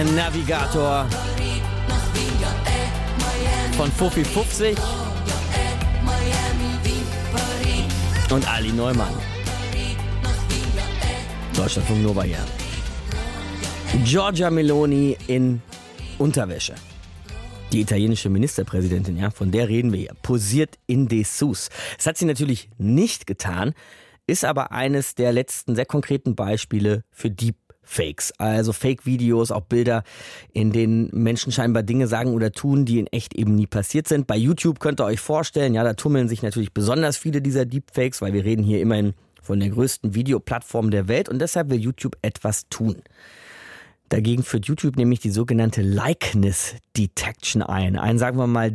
Navigator von Fuffi 50 und Ali Neumann. Deutschlandfunk Nova hier. Giorgia Meloni in Unterwäsche. Die italienische Ministerpräsidentin, ja, von der reden wir hier, posiert in Dessous. Das hat sie natürlich nicht getan, ist aber eines der letzten sehr konkreten Beispiele für Deepfakes. Also Fake-Videos, auch Bilder, in denen Menschen scheinbar Dinge sagen oder tun, die in echt eben nie passiert sind. Bei YouTube könnt ihr euch vorstellen, ja, da tummeln sich natürlich besonders viele dieser Deepfakes, weil wir reden hier immerhin von der größten Videoplattform der Welt und deshalb will YouTube etwas tun. Dagegen führt YouTube nämlich die sogenannte Likeness Detection ein. Ein, sagen wir mal,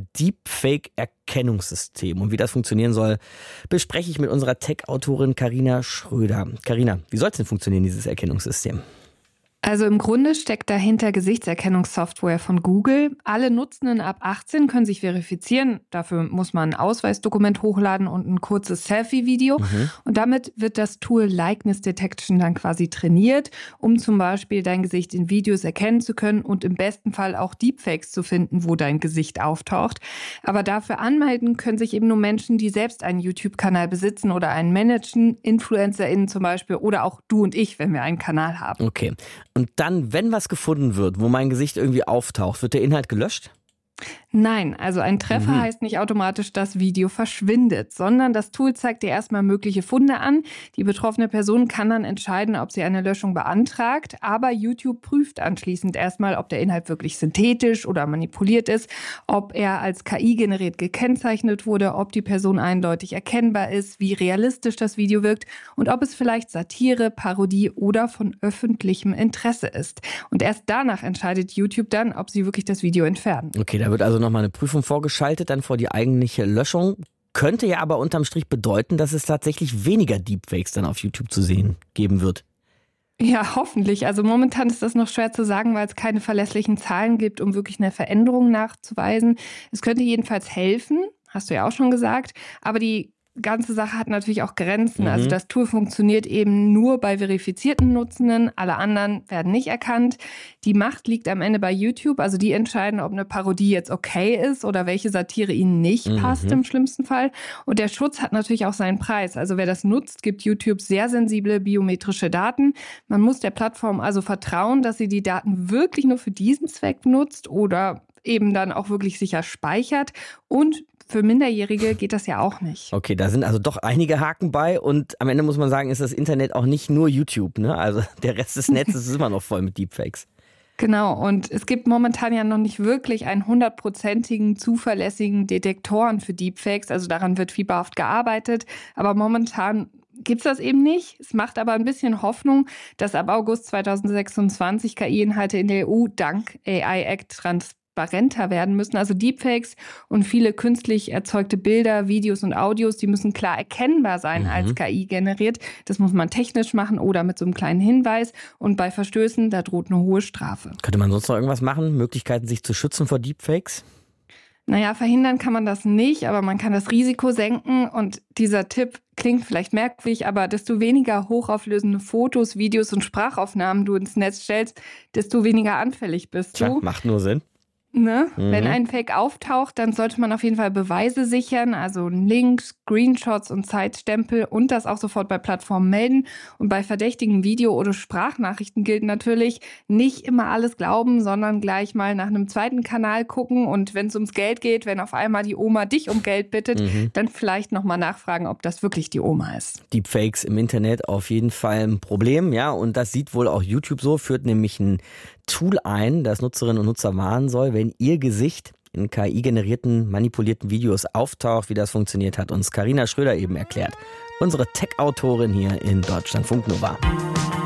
Deepfake-Erkennungssystem. Und wie das funktionieren soll, bespreche ich mit unserer Tech-Autorin Carina Schröder. Carina, wie soll es denn funktionieren, dieses Erkennungssystem? Also im Grunde steckt dahinter Gesichtserkennungssoftware von Google. Alle Nutzenden ab 18 können sich verifizieren. Dafür muss man ein Ausweisdokument hochladen und ein kurzes Selfie-Video. Und damit wird das Tool Likeness Detection dann quasi trainiert, um zum Beispiel dein Gesicht in Videos erkennen zu können und im besten Fall auch Deepfakes zu finden, wo dein Gesicht auftaucht. Aber dafür anmelden können sich eben nur Menschen, die selbst einen YouTube-Kanal besitzen oder einen managen, InfluencerInnen zum Beispiel oder auch du und ich, wenn wir einen Kanal haben. Okay. Und dann, wenn was gefunden wird, wo mein Gesicht irgendwie auftaucht, wird der Inhalt gelöscht? Nein, also ein Treffer heißt nicht automatisch, das Video verschwindet, sondern das Tool zeigt dir erstmal mögliche Funde an. Die betroffene Person kann dann entscheiden, ob sie eine Löschung beantragt, aber YouTube prüft anschließend erstmal, ob der Inhalt wirklich synthetisch oder manipuliert ist, ob er als KI generiert gekennzeichnet wurde, ob die Person eindeutig erkennbar ist, wie realistisch das Video wirkt und ob es vielleicht Satire, Parodie oder von öffentlichem Interesse ist. Und erst danach entscheidet YouTube dann, ob sie wirklich das Video entfernen. Okay, da wird also nochmal eine Prüfung vorgeschaltet, dann vor die eigentliche Löschung. Könnte ja aber unterm Strich bedeuten, dass es tatsächlich weniger Deepfakes dann auf YouTube zu sehen geben wird. Ja, hoffentlich. Also momentan ist das noch schwer zu sagen, weil es keine verlässlichen Zahlen gibt, um wirklich eine Veränderung nachzuweisen. Es könnte jedenfalls helfen, hast du ja auch schon gesagt, aber die ganze Sache hat natürlich auch Grenzen. Also das Tool funktioniert eben nur bei verifizierten Nutzenden. Alle anderen werden nicht erkannt. Die Macht liegt am Ende bei YouTube. Also die entscheiden, ob eine Parodie jetzt okay ist oder welche Satire ihnen nicht passt im schlimmsten Fall. Und der Schutz hat natürlich auch seinen Preis. Also wer das nutzt, gibt YouTube sehr sensible biometrische Daten. Man muss der Plattform also vertrauen, dass sie die Daten wirklich nur für diesen Zweck nutzt oder eben dann auch wirklich sicher speichert. Und für Minderjährige geht das ja auch nicht. Okay, da sind also doch einige Haken bei und am Ende muss man sagen, ist das Internet auch nicht nur YouTube, ne? Also der Rest des Netzes ist immer noch voll mit Deepfakes. Genau, und es gibt momentan ja noch nicht wirklich einen 100%igen, zuverlässigen Detektoren für Deepfakes. Also daran wird fieberhaft gearbeitet, aber momentan gibt's das eben nicht. Es macht aber ein bisschen Hoffnung, dass ab August 2026 KI-Inhalte in der EU dank AI-Act transparenter werden müssen. Also Deepfakes und viele künstlich erzeugte Bilder, Videos und Audios, die müssen klar erkennbar sein als KI generiert. Das muss man technisch machen oder mit so einem kleinen Hinweis. Und bei Verstößen, da droht eine hohe Strafe. Könnte man sonst noch irgendwas machen? Möglichkeiten, sich zu schützen vor Deepfakes? Naja, verhindern kann man das nicht, aber man kann das Risiko senken. Und dieser Tipp klingt vielleicht merkwürdig, aber desto weniger hochauflösende Fotos, Videos und Sprachaufnahmen du ins Netz stellst, desto weniger anfällig bist du. Tja, macht nur Sinn. Ne? Wenn ein Fake auftaucht, dann sollte man auf jeden Fall Beweise sichern, also Links, Screenshots und Zeitstempel und das auch sofort bei Plattformen melden. Und bei verdächtigen Video- oder Sprachnachrichten gilt natürlich, nicht immer alles glauben, sondern gleich mal nach einem zweiten Kanal gucken. Und wenn es ums Geld geht, wenn auf einmal die Oma dich um Geld bittet, dann vielleicht nochmal nachfragen, ob das wirklich die Oma ist. Deepfakes im Internet auf jeden Fall ein Problem, ja, und das sieht wohl auch YouTube so, führt nämlich ein Tool ein, das Nutzerinnen und Nutzer warnen soll, wenn ihr Gesicht in KI-generierten, manipulierten Videos auftaucht. Wie das funktioniert, hat uns Carina Schröder eben erklärt. Unsere Tech-Autorin hier in Deutschlandfunk Nova.